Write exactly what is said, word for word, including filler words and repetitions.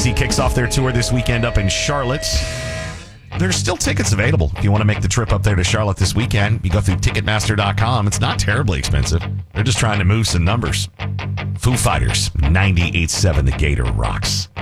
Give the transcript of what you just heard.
C kicks off their tour this weekend up in Charlotte. There's still tickets available if you want to make the trip up there to Charlotte this weekend. You go through Ticketmaster dot com. It's not terribly expensive. They're just trying to move some numbers. Foo Fighters, ninety-eight point seven The Gator rocks.